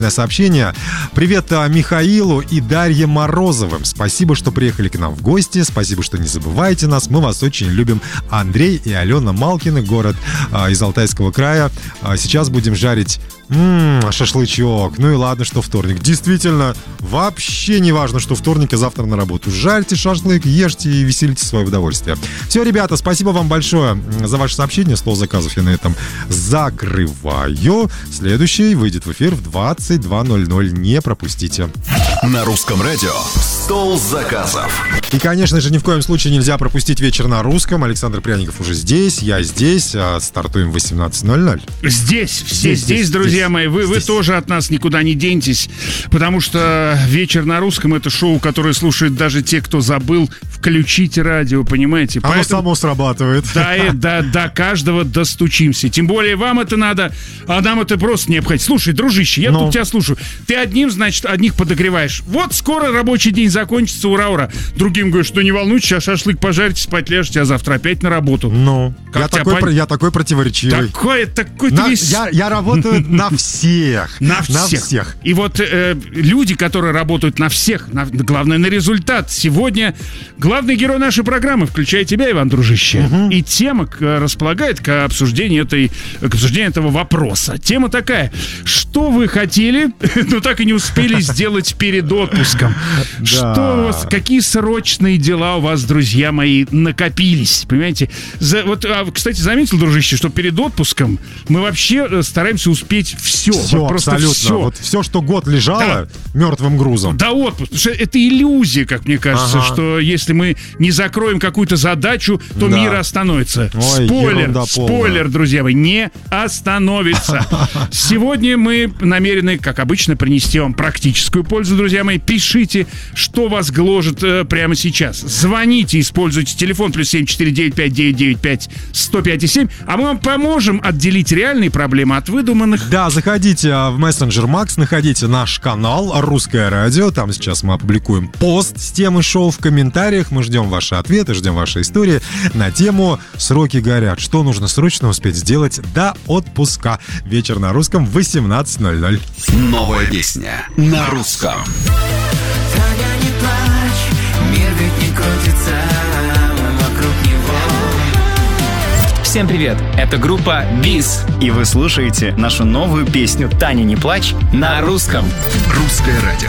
Сообщение. Привет Михаилу и Дарье Морозовым. Спасибо, что приехали к нам в гости. Спасибо, что не забываете нас. Мы вас очень любим. Андрей и Алена Малкины, город из Алтайского края. Сейчас будем жарить шашлычок. Ну и ладно, что вторник. Действительно, вообще не важно, что вторник и завтра на работу. Жарьте шашлык, ешьте и веселите свое удовольствие. Все, ребята, спасибо вам большое за ваше сообщение. Стол заказов я на этом закрываю. Следующий выйдет в эфир в 22:00. Не пропустите. На русском радио «Стол заказов». И, конечно же, ни в коем случае нельзя пропустить вечер на русском. Александр Пряников уже здесь, я здесь. Стартуем в 18:00. Здесь, все здесь, друзья мои. Вы тоже от нас никуда не денетесь, потому что вечер на русском — это шоу, которое слушают даже те, кто забыл включить радио, понимаете? Оно поэтому само срабатывает. Да, до каждого достучимся. Тем более вам это надо, а нам это просто необходимо. Слушай, дружище, я тут тебя слушаю. Ты одних подогреваешь. Вот скоро рабочий день закончится, ура-ура. Другим говоришь, что не волнуйтесь, сейчас шашлык пожарите, спать ляжете, а завтра опять на работу. Я такой противоречивый. Такой ты весь... Я работаю на всех. На всех. И вот люди, которые работают на всех, главное, на результат. Сегодня главный герой нашей программы, включая тебя, Иван, дружище. И тема располагает к обсуждению этого вопроса. Тема такая: что вы хотели, но так и не успели сделать перед отпуском? Какие срочные дела у вас, друзья мои, накопились? Понимаете? Кстати, заметил, дружище, что перед отпуском мы вообще стараемся успеть все. Просто абсолютно. Все. Вот все, что год лежало мертвым грузом. Да, отпуск. Потому что это иллюзия, как мне кажется, что если мы не закроем какую-то задачу, то мир остановится. Спойлер, друзья мои, не остановится. Сегодня мы намерены, как обычно, принести вам практическую пользу, друзья мои. Пишите, что вас гложет прямо сейчас. Звоните, используйте телефон +7 495 995 105 7, а мы вам поможем отделить реальные проблемы от выдуманных. Да, заходите в мессенджер Макс, находите наш канал «Русское радио». Там сейчас мы опубликуем пост с темой шоу. В комментариях мы ждем ваши ответы, ждем ваши истории на тему «Сроки горят». Что нужно срочно успеть сделать до отпуска? Вечер на русском в 18:00. Новая песня на русском. Таня, не плачь, мир ведь не крутится вокруг него. Всем привет, это группа БИС, и вы слушаете нашу новую песню «Таня, не плачь» на русском. Русское радио.